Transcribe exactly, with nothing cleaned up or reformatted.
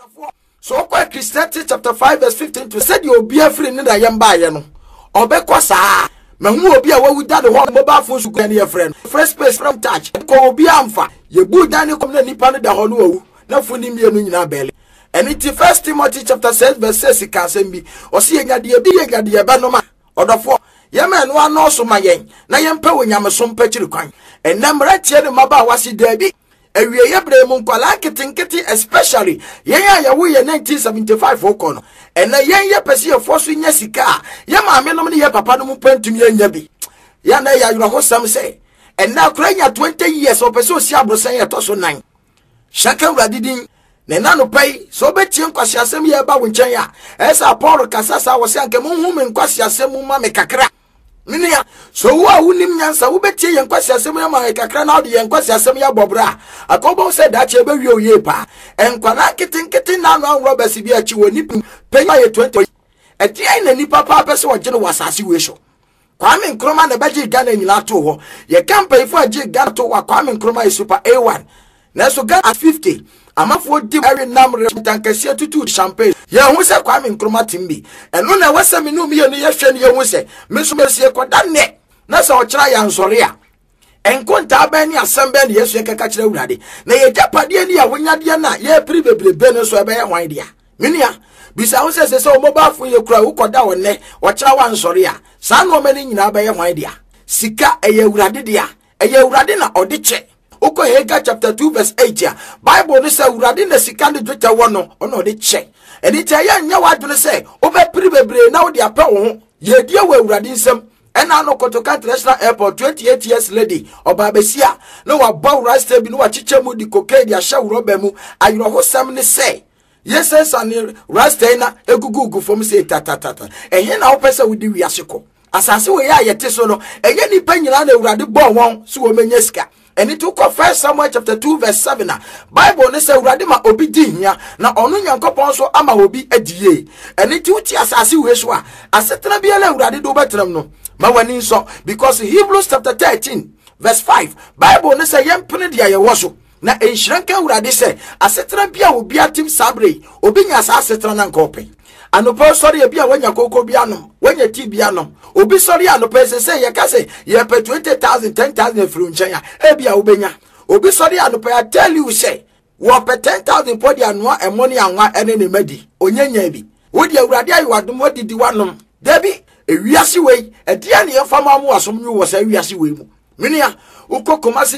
So Ecclesiastes chapter five verse fifteen to said you be a free nida yamba yeno. Obekwa sa. Mahu obi a wawu da the home mobile phone su kan your friend. First space from touch. Ko obi amfa. Ye bu dani kom na nipa no da ho no wawu. Na funi mienu nyina bele. And it is First Timothy chapter six verse six ka sembi. Osi enya de bi enya de ba no ma. Odofo. Ye men no ano so ma yen. Na ye mpa wonyam so mpa chiri kwan. Enamra tie ne maba wasi dabi. Ewie yebre mu nkwala kitinkiti especially yen ya yawo ye nineteen seventy-five okono ena yen ye pese ye foso nya sika ye maame no ne ye papa no mu pantumi anya bi ya na ya yuro hosam say ena kranya twenty years o pese osi abrosan ye to so nine shaka uradidin ne nanu pai so betie nkwasi asem ye ba wo nchen ya esa Paul kasasa wo se anke mu hu me nkwasi asem mu ma me kakra minia so wo awunim nyansa wo betie yen kwasi asem ya ma kakra na ode yen kwasi asem ya bobra akobo se da che be wi oye pa enkwana kitinkiti na no anro basi bi achi woni penya ye twenty eti ai na nipa pa pese wo gene wasase we so Kwame Nkrumah na baji Ghana nyina to ho ye campaign for agi Ghana to wa Kwame Nkrumah is super A one na so Ghana at fifty amafo di every namre tankase tutu champagne ye hu se Kwame Nkrumah timbi eno na wasa me no me ye no ye hwe ne ye hu se me so mesie koda ne na se o kira ya nsore a enkonta ba ni asem ba ne Yesu ye keka kira urade na ye japade ni ya wonyade na ye pri bebrebe ne so ebe ye hwan dia menia bisa hu se se o mobile phone ye kura wo koda wo ne o kira wa nsore a sa no mani nyina ba ye hwan dia sika eye urade dia eye urade na odiche Oko Haggai chapter two verse eight ya Bible no say urade na sika ne dweta wo no ono de che eni che ya nya wadwene say obe pri bebre na wo de apɛ wo ho ye die wo urade nsem ena no Kotoka International Airport twenty-eight years lady oba besia no wa bow rasta bi no wa chiche mu di cocaine dia hye wroba mu ayro hosam ne say yes and rasta na egugugu fom say tatatata ehye na wo pese wo di wiase ko asase we ya yete so no ehye ni pa nyina na urade bɔ won so wo menya sika. And it took First Samuel chapter two verse seven. Bible ne say urade ma obi di hia na ono Nyankopon so ama obi adie. And it uti asase we so a asetena bia la urade do betram no. Ma wani so because Hebrews chapter thirteen verse five Bible ne say yempene dia ye wo so na enhyiranka urade say asetena bia obi atim sabre obi nya asetena na nkopen. Anopo sorry bia wanya koko bia no wanya ti bia no obi sorry anopo se say ye ka say ye pe twenty thousand ten thousand fru nchen ya e bia obenya obi sorry anopo I tell you say wo pe ten thousand podi anoa emoni anwa ene ne madi onyanya bi wo di awurade ayi wadom wadi di wanom dabi ewiase wei e dia ne ye fama mu asom nyu wo say wiase wei mu minia ukokoma